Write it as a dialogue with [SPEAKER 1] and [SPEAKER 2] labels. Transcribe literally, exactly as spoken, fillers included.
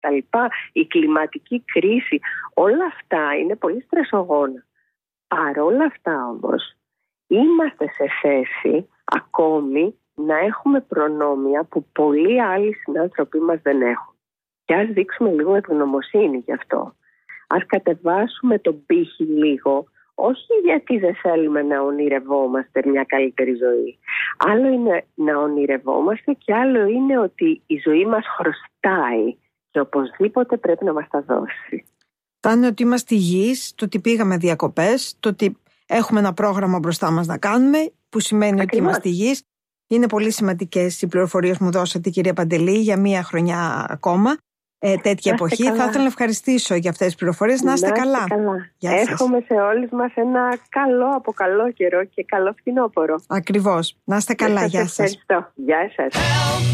[SPEAKER 1] κτλ. Η κλιματική κρίση, όλα αυτά είναι πολύ στρεσογόνα. Παρόλα αυτά όμως, είμαστε σε θέση ακόμη να έχουμε προνόμια που πολλοί άλλοι συνάνθρωποι μας δεν έχουν. Και ας δείξουμε λίγο ευγνωμοσύνη γι' αυτό. Ας κατεβάσουμε τον πύχη λίγο, όχι γιατί δεν θέλουμε να ονειρευόμαστε μια καλύτερη ζωή. Άλλο είναι να ονειρευόμαστε και άλλο είναι ότι η ζωή μας χρωστάει και οπωσδήποτε πρέπει να μας τα δώσει.
[SPEAKER 2] Φτάνει ότι είμαστε υγιείς, το ότι πήγαμε διακοπές, το ότι έχουμε ένα πρόγραμμα μπροστά μας να κάνουμε, που σημαίνει Ακριβώς. ότι είμαστε υγιείς. Είναι πολύ σημαντικές οι πληροφορίες που μου δώσατε, κυρία Παντελή, για μία χρονιά ακόμα. Ε, τέτοια εποχή. Καλά. Θα ήθελα να ευχαριστήσω για αυτές τις πληροφορίες. Να είστε, να είστε καλά. καλά.
[SPEAKER 1] Εύχομαι σε όλους μας ένα καλό από καλό καιρό και καλό φθινόπωρο.
[SPEAKER 2] Ακριβώς. Να είστε καλά. Γεια σας.
[SPEAKER 1] Ευχαριστώ. Γεια σας.